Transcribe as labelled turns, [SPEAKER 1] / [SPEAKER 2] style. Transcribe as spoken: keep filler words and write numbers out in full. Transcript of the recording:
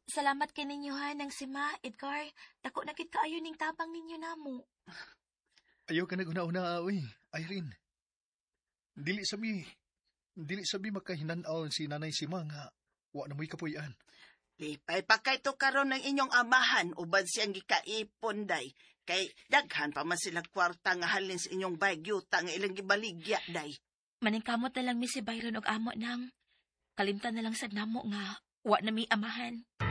[SPEAKER 1] Salamat kay ninyo ha, nang si Ma, Edgar. Dako na kit kaayo ning tabang ninyo namo.
[SPEAKER 2] Ayaw ka naguna-una, uy, Irene. Dili sabi, dili sabi makahinanaw si nanay si Ma nga, wa na mo'y kapuyan.
[SPEAKER 3] Lipay pa kay to karon ng inyong amahan ubad siyang gikaipon day. Kay daghan pa man sila kwarta nga halin sa inyong bagyuta nga ilang gibaligya day.
[SPEAKER 1] Maningkamot na lang mi si Byron og amo nang. Kalimtan na lang sad namo nga wa na mi amahan.